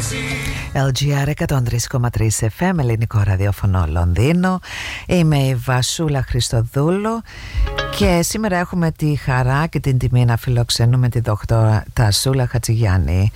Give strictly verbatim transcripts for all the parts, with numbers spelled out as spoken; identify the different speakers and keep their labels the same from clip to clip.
Speaker 1: ελ τζι αρ εκατόν τρία κόμμα τρία εφ εμ, ελληνικό ραδιόφωνο Λονδίνο. Είμαι η Βασούλα Χριστοδούλου και σήμερα έχουμε τη χαρά και την τιμή να φιλοξενούμε τη δόκτωρα Τασούλα Χατζηγιάννη,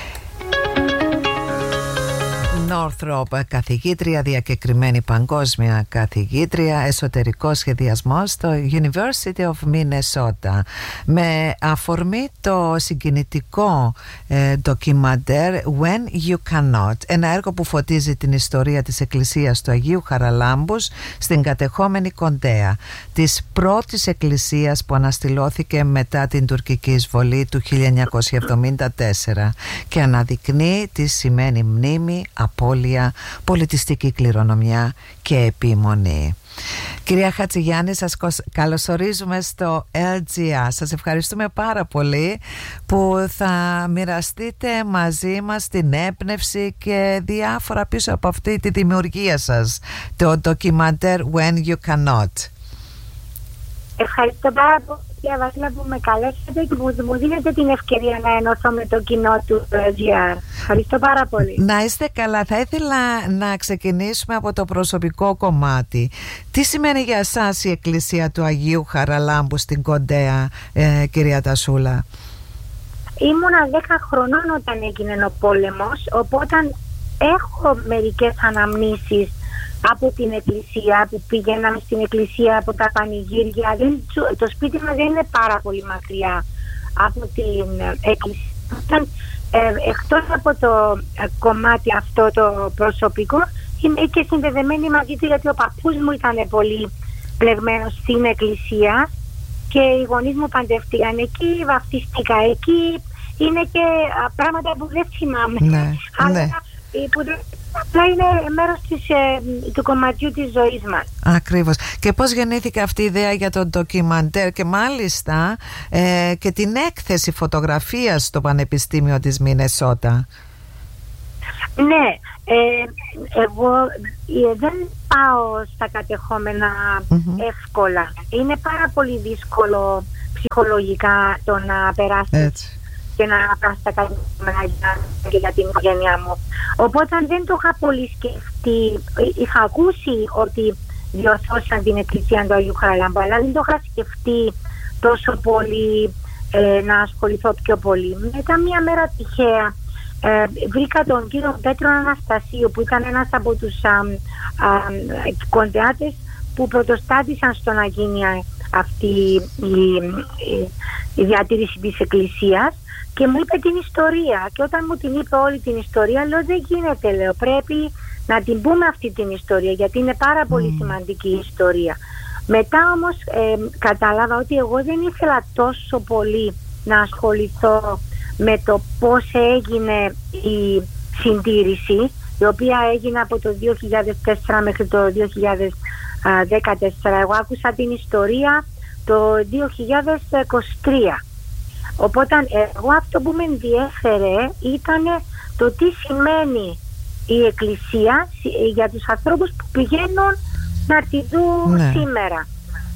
Speaker 1: Northrop, καθηγήτρια, διακεκριμένη παγκόσμια καθηγήτρια, εσωτερικό σχεδιασμό στο University of Minnesota, με αφορμή το συγκινητικό ε, ντοκιμαντέρ When You Cannot, ένα έργο που φωτίζει την ιστορία της εκκλησίας του Αγίου Χαραλάμπους στην κατεχόμενη Κοντέα, της πρώτης εκκλησίας που αναστηλώθηκε μετά την τουρκική εισβολή του χίλια εννιακόσια εβδομήντα τέσσερα και αναδεικνύει τι σημαίνει μνήμη, απώλεια, πολιτιστική κληρονομιά και επιμονή. Κυρία Χατζηγιάννη, σας καλωσορίζουμε στο ελ τζι αρ. Σας ευχαριστούμε πάρα πολύ που θα μοιραστείτε μαζί μας την έμπνευση και διάφορα πίσω από αυτή τη δημιουργία σας, το ντοκιμαντέρ When You Cannot.
Speaker 2: Ευχαριστώ πάρα πολύ, κυρία Βασίλα, που με καλέσατε και που μου δίνετε την ευκαιρία να ενωθώ με το κοινό του ελ τζι αρ. Ευχαριστώ πάρα πολύ.
Speaker 1: Να είστε καλά. Θα ήθελα να ξεκινήσουμε από το προσωπικό κομμάτι. Τι σημαίνει για εσάς η εκκλησία του Αγίου Χαραλάμπου στην Κοντέα, ε, κυρία Τασούλα?
Speaker 2: Ήμουνα δέκα χρονών όταν έγινε ο πόλεμος, οπότε έχω μερικές αναμνήσεις από την εκκλησία, που πηγαίναμε στην εκκλησία από τα πανηγύρια. Το σπίτι μας δεν είναι πάρα πολύ μακριά από την εκκλησία. Ε, εκτός από το κομμάτι αυτό το προσωπικό, είμαι και συνδεδεμένη μαζί του, γιατί ο παππούς μου ήταν πολύ πλεγμένος στην εκκλησία και οι γονείς μου παντεύτηκαν εκεί, βαφτίστηκα εκεί. Είναι και πράγματα που δεν θυμάμαι.
Speaker 1: Ναι,
Speaker 2: αλλά
Speaker 1: ναι.
Speaker 2: Που απλά είναι μέρος της, ε, του κομματιού της ζωής μας.
Speaker 1: Ακριβώς. Και πώς γεννήθηκε αυτή η ιδέα για το ντοκιμαντέρ και μάλιστα ε, και την έκθεση φωτογραφίας στο Πανεπιστήμιο της Μινεσότα?
Speaker 2: Ναι, ε, εγώ ε, δεν πάω στα κατεχόμενα mm-hmm. εύκολα. Είναι πάρα πολύ δύσκολο ψυχολογικά το να περάσει. Έτσι. Και να πάω στα κατεχόμενα και για την οικογένειά μου. Οπότε δεν το είχα πολύ σκεφτεί. Είχα ακούσει ότι διορθώσαν την εκκλησία του Αγίου Χαραλάμπου, αλλά δεν το είχα σκεφτεί τόσο πολύ ε, να ασχοληθώ πιο πολύ. Μετά μία μέρα τυχαία ε, βρήκα τον κύριο Πέτρο Αναστασίου, που ήταν ένας από τους α, α, κοντεάτες που πρωτοστάτησαν στο να γίνει αυτή η, η, η διατήρηση της εκκλησίας, και μου είπε την ιστορία. Και όταν μου την είπε όλη την ιστορία, λέω δεν γίνεται, λέω, πρέπει να την πούμε αυτή την ιστορία, γιατί είναι πάρα πολύ σημαντική η ιστορία. Μετά όμως ε, κατάλαβα ότι εγώ δεν ήθελα τόσο πολύ να ασχοληθώ με το πώς έγινε η συντήρηση, η οποία έγινε από το δύο χιλιάδες τέσσερα μέχρι το δύο χιλιάδες δεκατέσσερα. Εγώ άκουσα την ιστορία το δύο χιλιάδες είκοσι τρία. Οπότε εγώ αυτό που με ενδιέφερε ήταν το τι σημαίνει η εκκλησία για τους ανθρώπους που πηγαίνουν να τη δουν, ναι, σήμερα.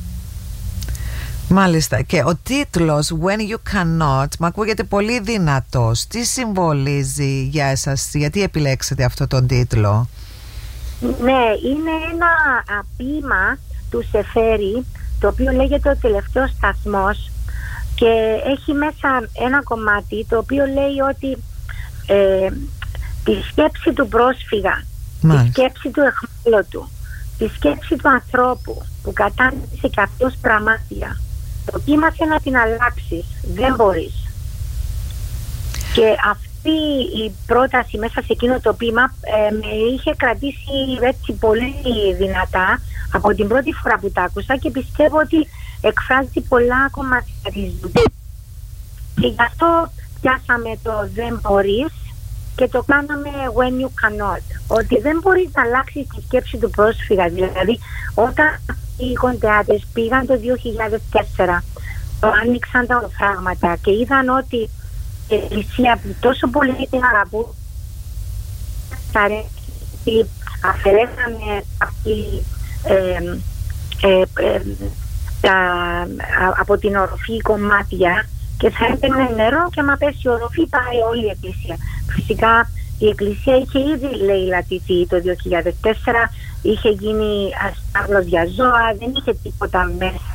Speaker 1: Μάλιστα. Και ο τίτλος When You Cannot μου ακούγεται πολύ δυνατός. Τι συμβολίζει για εσάς, γιατί επιλέξατε αυτό τον τίτλο?
Speaker 2: Ναι, είναι ένα ποίημα του Σεφέρη, το οποίο λέγεται «Ο τελευταίος σταθμός», και έχει μέσα ένα κομμάτι το οποίο λέει ότι ε, τη σκέψη του πρόσφυγα, Μάλιστα. τη σκέψη του εχμάλωτου, τη σκέψη του ανθρώπου που κατάντησε και αυτός πραμάτια, προτίμασε να την αλλάξεις, δεν μπορείς. Και αυτή η πρόταση μέσα σε εκείνο το ποίημα ε, με είχε κρατήσει έτσι πολύ δυνατά από την πρώτη φορά που τα άκουσα, και πιστεύω ότι εκφράζει πολλά κομμάτια της ζωής. Και γι' αυτό πιάσαμε το «δεν μπορείς» και το κάναμε «when you cannot». Ότι δεν μπορείς να αλλάξεις τη σκέψη του πρόσφυγα. Δηλαδή, όταν οι κοντεάτες πήγαν το δύο χιλιάδες τέσσερα, το άνοιξαν τα οφράγματα και είδαν ότι η εκκλησία που τόσο πολύ την αγαπούν, αφαιρέσαμε ε, ε, ε, τα, από την οροφή κομμάτια, και θα έπαιρνε νερό και άμα πέσει η οροφή πάει όλη η εκκλησία. Φυσικά η εκκλησία είχε ήδη λαιλατηθεί το δύο χιλιάδες τέσσερα, είχε γίνει αστάβλος για ζώα, δεν είχε τίποτα μέσα.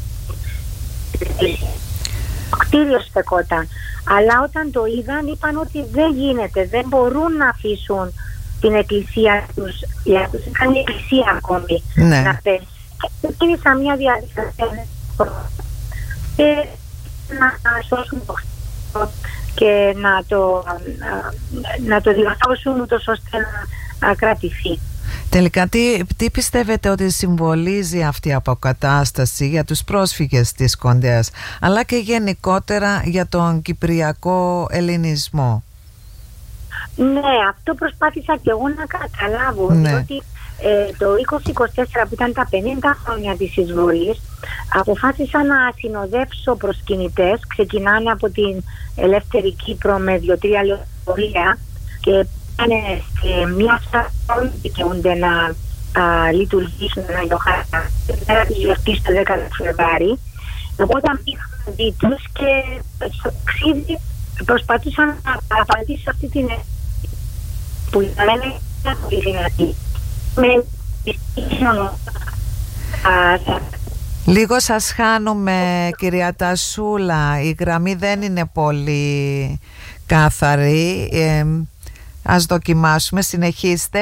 Speaker 2: Το κτίριο στεκόταν. Αλλά όταν το είδαν είπαν ότι δεν γίνεται, δεν μπορούν να αφήσουν την εκκλησία τους, για τους είχαν η εκκλησία ακόμη, ναι, να πέσει. Και ξεκίνησαν μια διαδικασία και να σώσουν το κτίριο και να το, να το διορθώσουν ούτως ώστε να κρατηθεί.
Speaker 1: Τελικά τι, τι πιστεύετε ότι συμβολίζει αυτή η αποκατάσταση για τους πρόσφυγες της Κοντέας, αλλά και γενικότερα για τον κυπριακό ελληνισμό?
Speaker 2: Ναι, αυτό προσπάθησα και εγώ να καταλάβω, ναι, διότι ε, το είκοσι είκοσι τέσσερα που ήταν τα πενήντα χρόνια της εισβολής, αποφάσισα να συνοδεύσω προσκυνητές. Ξεκινάνε από την Ελεύθερη Κύπρο με δύο-τρία λεωφορεία και πάνε σε μια στάση που δικαιούνται να α, λειτουργήσουν ένα γιοχάρα την μέρα της γιορτής το δέκα Φλεβάρι. Οπότε πήγα μαζί τους και στο ταξίδι προσπαθούσα να απαντήσω σε αυτή την ερώτηση που για μένα είναι πολύ δυνατή. Με
Speaker 1: Λίγο σας χάνουμε, κυρία Τασούλα, η γραμμή δεν είναι πολύ καθαρή. ε, Ας δοκιμάσουμε, συνεχίστε.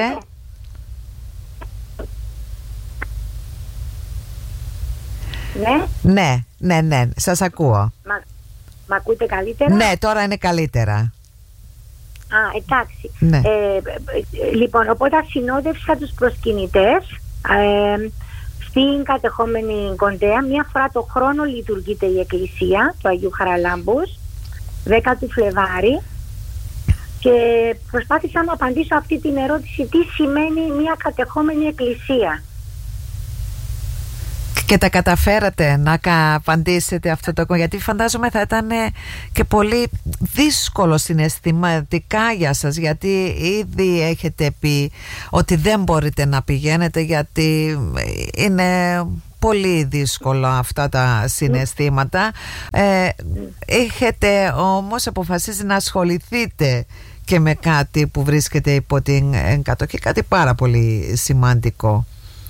Speaker 2: Ναι.
Speaker 1: Ναι, ναι, ναι, σας ακούω.
Speaker 2: Μα, μ' ακούτε καλύτερα?
Speaker 1: Ναι, τώρα είναι καλύτερα.
Speaker 2: Α, εντάξει.
Speaker 1: Ναι.
Speaker 2: Ε, λοιπόν, οπότε συνόδευσα τους προσκυνητές ε, στην κατεχόμενη Κοντέα. Μία φορά το χρόνο λειτουργείται η εκκλησία του Αγίου Χαραλάμπους, δέκα του Φλεβάρι, και προσπάθησα να απαντήσω αυτή την ερώτηση: τι σημαίνει μια κατεχόμενη εκκλησία?
Speaker 1: Και τα καταφέρατε να απαντήσετε αυτό το κόμμα, γιατί φαντάζομαι θα ήταν και πολύ δύσκολο συναισθηματικά για σας, γιατί ήδη έχετε πει ότι δεν μπορείτε να πηγαίνετε, γιατί είναι πολύ δύσκολο αυτά τα συναισθήματα. ε, Έχετε όμως αποφασίσει να ασχοληθείτε και με κάτι που βρίσκεται υπό την κατοχή, κάτι πάρα πολύ σημαντικό.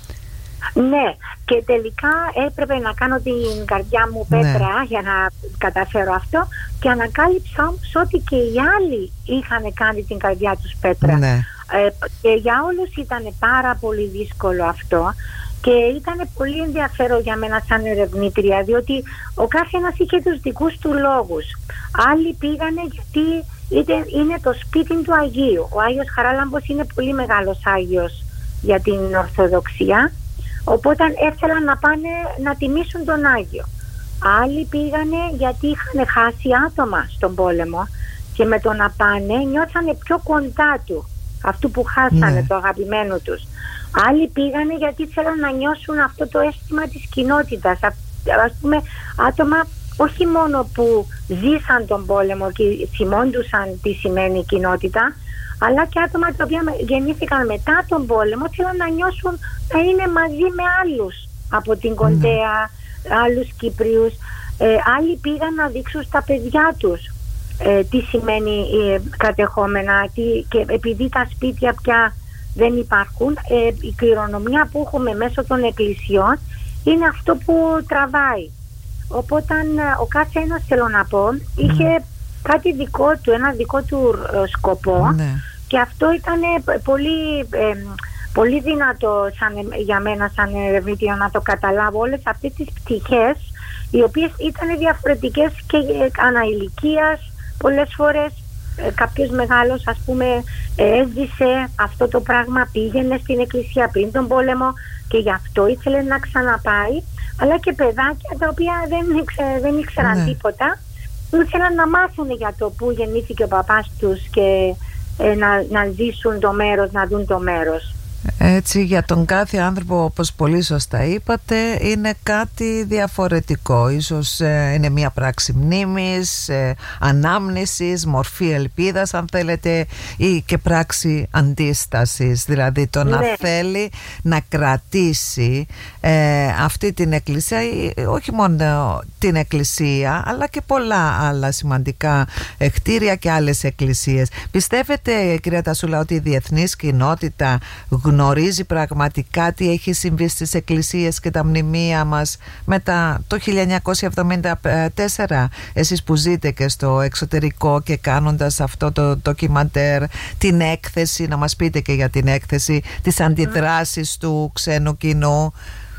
Speaker 2: Ναι, και τελικά έπρεπε να κάνω την καρδιά μου πέτρα, ναι, για να καταφέρω αυτό, και ανακάλυψα όμως ότι και οι άλλοι είχαν κάνει την καρδιά τους πέτρα.
Speaker 1: Ναι.
Speaker 2: Ε, και για όλους ήταν πάρα πολύ δύσκολο αυτό και ήταν πολύ ενδιαφέρον για μένα σαν ερευνήτρια, διότι ο καθένας είχε τους δικούς του λόγους. Άλλοι πήγανε γιατί είναι το σπίτι του Αγίου. Ο Άγιος Χαράλαμπος είναι πολύ μεγάλος Άγιος για την Ορθοδοξία, οπότε ήθελαν να πάνε να τιμήσουν τον Άγιο. Άλλοι πήγανε γιατί είχαν χάσει άτομα στον πόλεμο και με το να πάνε νιώθανε πιο κοντά του, αυτού που χάσανε, ναι, το αγαπημένο τους. Άλλοι πήγανε γιατί ήθελαν να νιώσουν αυτό το αίσθημα της κοινότητας. Ας πούμε, άτομα όχι μόνο που ζήσαν τον πόλεμο και θυμόντουσαν τι σημαίνει κοινότητα, αλλά και άτομα τα οποία γεννήθηκαν μετά τον πόλεμο θέλαν να νιώσουν να είναι μαζί με άλλους από την Κοντέα, mm. άλλους Κύπριους. Ε, άλλοι πήγαν να δείξουν στα παιδιά τους ε, τι σημαίνει ε, κατεχόμενα, τι, και επειδή τα σπίτια πια δεν υπάρχουν, ε, η κληρονομιά που έχουμε μέσω των εκκλησιών είναι αυτό που τραβάει. Οπότε ο κάθε ένας, θέλω να πω, είχε κάτι δικό του, ένα δικό του σκοπό, ναι, και αυτό ήταν πολύ, ε, πολύ δυνατό σαν, για μένα σαν ερευνήτρια να το καταλάβω όλες αυτές τις πτυχές, οι οποίες ήταν διαφορετικές και ε, αναηλικίας. Πολλές φορές ε, κάποιος μεγάλος, ας πούμε, ε, έζησε αυτό το πράγμα, πήγαινε στην εκκλησία πριν τον πόλεμο και γι' αυτό ήθελε να ξαναπάει, αλλά και παιδάκια τα οποία δεν, ήξε, δεν ήξεραν, ναι, τίποτα, ήθελαν να μάθουν για το που γεννήθηκε ο παπάς τους και ε, να, να ζήσουν το μέρος, να δουν το μέρος.
Speaker 1: Έτσι, για τον κάθε άνθρωπο, όπως πολύ σωστά είπατε, είναι κάτι διαφορετικό. Ίσως ε, είναι μια πράξη μνήμης, ε, ανάμνησης, μορφή ελπίδας αν θέλετε, ή και πράξη αντίστασης. Δηλαδή το ναι. να θέλει να κρατήσει ε, αυτή την εκκλησία, όχι μόνο την εκκλησία αλλά και πολλά άλλα σημαντικά κτίρια και άλλες εκκλησίες. Πιστεύετε, κυρία Τασούλα, ότι η διεθνής κοινότητα γνωρίζει πραγματικά τι έχει συμβεί στις εκκλησίες και τα μνημεία μας μετά το χίλια εννιακόσια εβδομήντα τέσσερα? Εσείς που ζείτε και στο εξωτερικό και κάνοντας αυτό το ντοκιμαντέρ, την έκθεση, να μας πείτε και για την έκθεση, τις αντιδράσεις mm. του ξένου κοινού.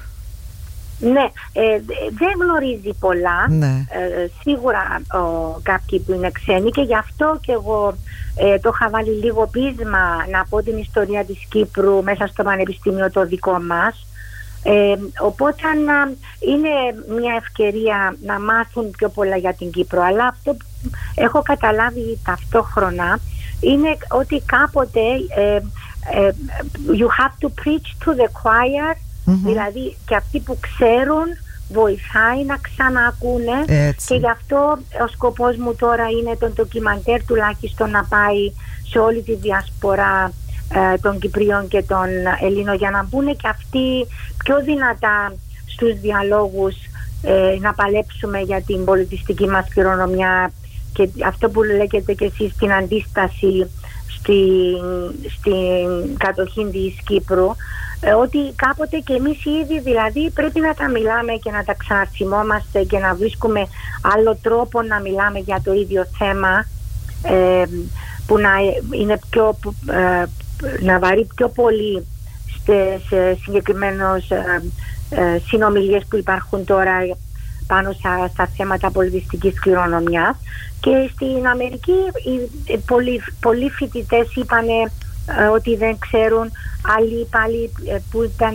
Speaker 2: Ναι, ε, δεν γνωρίζει πολλά,
Speaker 1: ναι.
Speaker 2: ε, σίγουρα ο, κάποιοι που είναι ξένοι, και γι' αυτό και εγώ ε, το είχα βάλει λίγο πείσμα να πω την ιστορία της Κύπρου μέσα στο πανεπιστήμιο το δικό μας. Ε, οπότε α, είναι μια ευκαιρία να μάθουν πιο πολλά για την Κύπρο, αλλά αυτό που έχω καταλάβει ταυτόχρονα είναι ότι κάποτε ε, ε, you have to preach to the choir. Mm-hmm. Δηλαδή και αυτοί που ξέρουν βοηθάει να ξαναακούνε. Έτσι. Και γι' αυτό ο σκοπός μου τώρα είναι το ντοκιμαντέρ τουλάχιστον να πάει σε όλη τη διασπορά ε, των Κυπρίων και των Ελλήνων, για να μπουν και αυτοί πιο δυνατά στους διαλόγους, ε, να παλέψουμε για την πολιτιστική μας κληρονομιά και αυτό που λέγεται και εσείς, την αντίσταση στην, στην κατοχή της Κύπρου. Ότι κάποτε και εμείς ήδη δηλαδή πρέπει να τα μιλάμε και να τα ξαναθυμόμαστε και να βρίσκουμε άλλο τρόπο να μιλάμε για το ίδιο θέμα, ε, που να είναι πιο ε, να βαρύ πιο πολύ στις συγκεκριμένες ε, ε, συνομιλίες που υπάρχουν τώρα πάνω στα, στα θέματα πολιτιστικής κληρονομιάς. Και στην Αμερική οι, πολλοί, πολλοί φοιτητές είπανε ότι δεν ξέρουν, άλλοι πάλι που ήταν,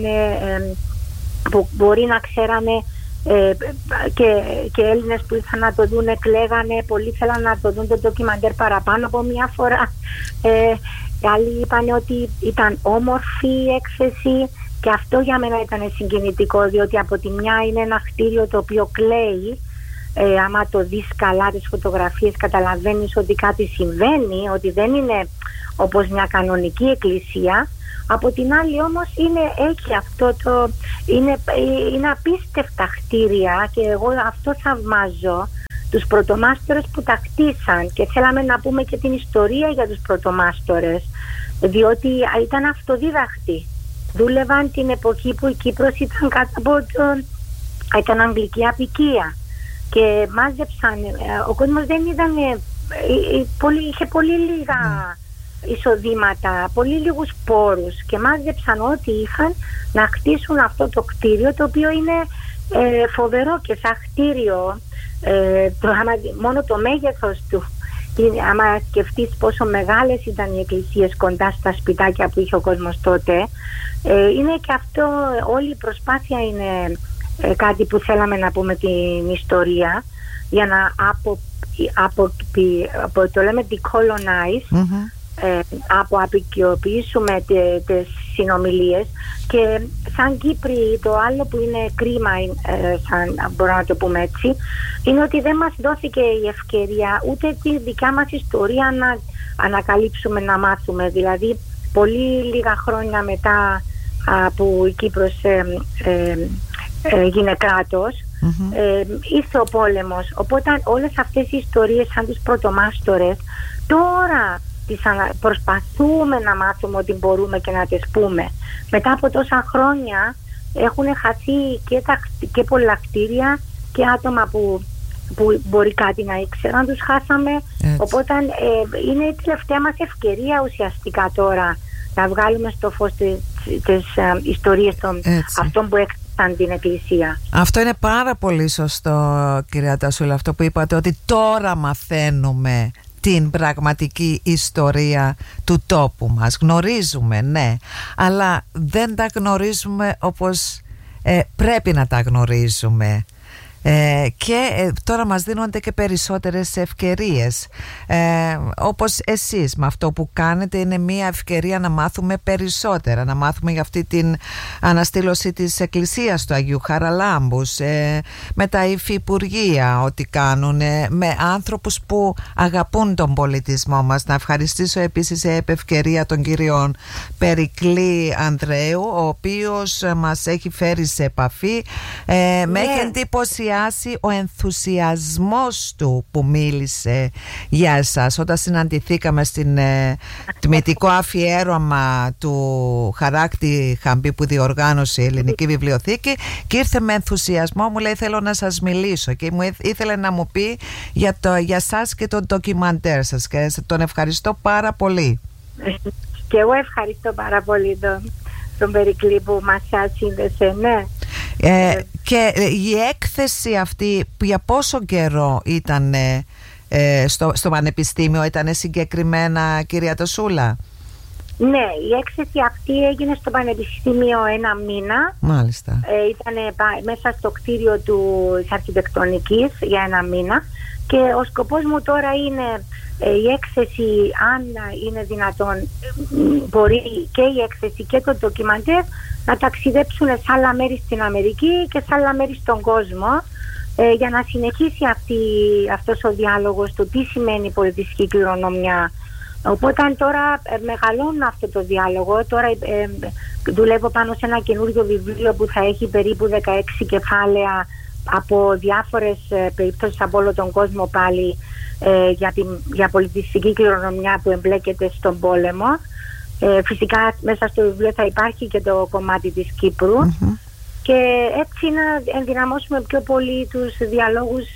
Speaker 2: που μπορεί να ξέρανε, και, και Έλληνες που ήρθαν να το δουν κλαίγανε, πολλοί θέλαν να το δουν το ντοκιμαντέρ παραπάνω από μια φορά. ε, άλλοι είπαν ότι ήταν όμορφη η έκθεση, και αυτό για μένα ήταν συγκινητικό, διότι από τη μια είναι ένα κτίριο το οποίο κλαίει. Ε, άμα το δεις καλά τις φωτογραφίες καταλαβαίνεις ότι κάτι συμβαίνει, ότι δεν είναι όπως μια κανονική εκκλησία. Από την άλλη όμως είναι, έχει αυτό το, είναι, είναι απίστευτα κτίρια, και εγώ αυτό θαυμάζω, τους πρωτομάστορες που τα χτίσαν, και θέλαμε να πούμε και την ιστορία για τους πρωτομάστορες, διότι ήταν αυτοδίδακτοι, δούλευαν την εποχή που η Κύπρος ήταν κάτω από το, ήταν αγγλική αποικία και μάζεψαν, ο κόσμος δεν ήταν, πολύ, είχε πολύ λίγα εισοδήματα, πολύ λίγους πόρους, και μάζεψαν ό,τι είχαν να χτίσουν αυτό το κτίριο, το οποίο είναι ε, φοβερό και σαν κτίριο, ε, το, άμα, μόνο το μέγεθος του, άμα σκεφτείς πόσο μεγάλες ήταν οι εκκλησίες κοντά στα σπιτάκια που είχε ο κόσμος τότε, ε, είναι και αυτό, όλη η προσπάθεια είναι ε, κάτι που θέλαμε να πούμε την ιστορία, για να απο, απο, απο, το λέμε decolonize, mm-hmm. Ε, από απεικιοποιήσουμε τις συνομιλίες. Και σαν Κύπροι το άλλο που είναι κρίμα, ε, σαν, μπορώ να το πούμε έτσι, είναι ότι δεν μας δόθηκε η ευκαιρία ούτε τη δικιά μας ιστορία να ανακαλύψουμε, να μάθουμε. Δηλαδή πολύ λίγα χρόνια μετά α, που η Κύπρος ε, ε, ε, έγινε κράτος, mm-hmm. ε, ήρθε ο πόλεμος, οπότε όλες αυτές οι ιστορίες σαν τους πρωτομάστορες τώρα προσπαθούμε να μάθουμε ότι μπορούμε και να τις πούμε. Μετά από τόσα χρόνια έχουν χαθεί και, τα, και πολλά κτίρια και άτομα που, που μπορεί κάτι να ήξεραν, τους χάσαμε. Έτσι. Οπότε ε, είναι η τελευταία μας ευκαιρία ουσιαστικά τώρα να βγάλουμε στο φως τις, τις ε, ιστορίες των αυτών που έκτισαν την Εκκλησία. Αυτό είναι πάρα πολύ σωστό, κυρία Τασούλα, αυτό που είπατε, ότι τώρα μαθαίνουμε την πραγματική ιστορία του τόπου μας. Γνωρίζουμε, ναι, αλλά δεν τα γνωρίζουμε όπως ε, πρέπει να τα γνωρίζουμε.
Speaker 1: Ε, και ε, τώρα μας δίνονται και περισσότερες ευκαιρίες, ε, όπως εσείς με αυτό που κάνετε είναι μια ευκαιρία να μάθουμε περισσότερα, να μάθουμε για αυτή την αναστήλωση της Εκκλησίας του Αγίου Χαραλάμπους, ε, με τα υφυπουργεία ότι κάνουν, ε, με άνθρωπους που αγαπούν τον πολιτισμό μας. Να ευχαριστήσω επίσης επ' ευκαιρία τον κύριο Περικλή Ανδρέου, ο οποίος μας έχει φέρει σε επαφή. ε, yeah. Με έχει εντυπωσιάσει ο ενθουσιασμός του που μίλησε για εσάς όταν συναντηθήκαμε στην ε, τμητικό αφιέρωμα του Χαράκτη Χαμπή που διοργάνωσε η Ελληνική Βιβλιοθήκη, και ήρθε με ενθουσιασμό, μου λέει θέλω να σας μιλήσω, και μου ήθελε να μου πει για, το, για σας και το ντοκιμαντέρ σας, και τον ευχαριστώ πάρα πολύ.
Speaker 2: Και εγώ ευχαριστώ πάρα πολύ τον, τον Περικλή που μας σύνδεσε, ναι.
Speaker 1: Ε, και η έκθεση αυτή για πόσο καιρό ήταν ε, στο, στο Πανεπιστήμιο, ήταν συγκεκριμένα, κυρία Τοσούλα?
Speaker 2: Ναι, η έκθεση αυτή έγινε στο Πανεπιστήμιο ένα μήνα.
Speaker 1: Μάλιστα.
Speaker 2: Ε, ήταν μέσα στο κτίριο του, της αρχιτεκτονικής για ένα μήνα, και ο σκοπός μου τώρα είναι ε, η έκθεση, αν είναι δυνατόν, μπορεί και η έκθεση και το ντοκιμαντέρ να ταξιδέψουν σε άλλα μέρη στην Αμερική και σε άλλα μέρη στον κόσμο, ε, για να συνεχίσει αυτή, αυτός ο διάλογος του τι σημαίνει πολιτιστική κληρονομιά. Οπότε τώρα ε, μεγαλώνω αυτό το διάλογο. Τώρα ε, δουλεύω πάνω σε ένα καινούριο βιβλίο που θα έχει περίπου δεκαέξι κεφάλαια από διάφορες ε, περιπτώσεις από όλο τον κόσμο πάλι, ε, για, την, για πολιτιστική κληρονομιά που εμπλέκεται στον πόλεμο. Ε, φυσικά μέσα στο βιβλίο θα υπάρχει και το κομμάτι της Κύπρου, mm-hmm. και έτσι να ενδυναμώσουμε πιο πολύ τους διαλόγους,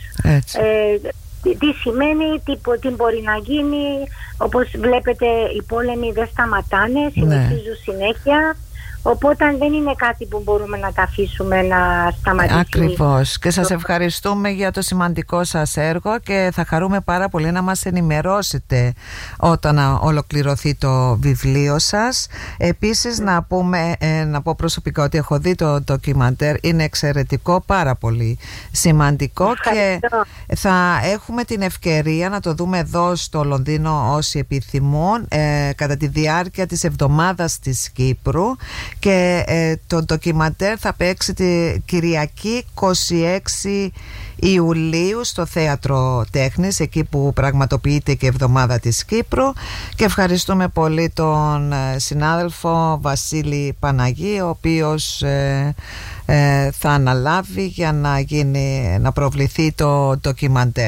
Speaker 2: ε, τι σημαίνει, τι, τι μπορεί να γίνει. Όπως βλέπετε οι πόλεμοι δεν σταματάνε, συνεχίζουν συνέχεια. Οπότε δεν είναι κάτι που μπορούμε να τα αφήσουμε να σταματήσει.
Speaker 1: Ακριβώς. Και σας ευχαριστούμε για το σημαντικό σας έργο, και θα χαρούμε πάρα πολύ να μας ενημερώσετε όταν ολοκληρωθεί το βιβλίο σας. Επίσης να πούμε, να πω προσωπικά ότι έχω δει το ντοκιμαντέρ, είναι εξαιρετικό, πάρα πολύ σημαντικό. Ευχαριστώ. Και θα έχουμε την ευκαιρία να το δούμε εδώ στο Λονδίνο όσοι επιθυμούν, ε, κατά τη διάρκεια της εβδομάδας της Κύπρου. Και ε, το ντοκιμαντέρ θα παίξει τη Κυριακή είκοσι έξι Ιουλίου στο Θέατρο Τέχνης, εκεί που πραγματοποιείται και η εβδομάδα της Κύπρου. Και ευχαριστούμε πολύ τον συνάδελφο Βασίλη Παναγή, ο οποίος ε, ε, θα αναλάβει για να, γίνει, να προβληθεί το ντοκιμαντέρ.